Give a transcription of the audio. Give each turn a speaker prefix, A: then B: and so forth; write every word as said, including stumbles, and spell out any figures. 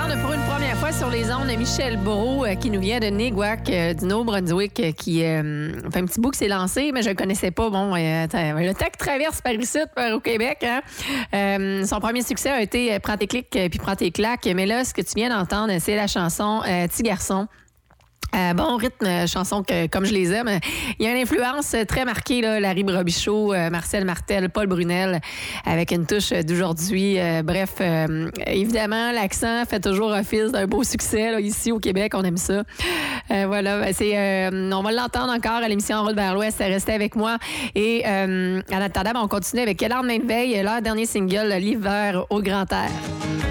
A: entendre pour une première fois sur les ondes Michel Brault euh, qui nous vient de Niguac, euh, du Nouveau-Brunswick, euh, qui euh, fait un petit bout que c'est lancé, mais je ne le connaissais pas. Bon, euh, le temps qui traverse par ici, par au Québec. Hein? Euh, son premier succès a été Prends tes clics euh, puis Prends tes claques. Mais là, ce que tu viens d'entendre, c'est la chanson euh, Petit garçon. Euh, bon rythme, euh, chanson que, comme je les aime. Il y a une influence très marquée, là, Larry Robichaud, euh, Marcel Martel, Paul Brunel, avec une touche d'aujourd'hui. Euh, bref, euh, évidemment, l'accent fait toujours office d'un beau succès. Là, ici au Québec, on aime ça. Euh, voilà, c'est, euh, on va l'entendre encore à l'émission En route vers l'Ouest. Restez avec moi. Et euh, en attendant, on continue avec Quelle arme de veille, leur dernier single, L'hiver au grand air.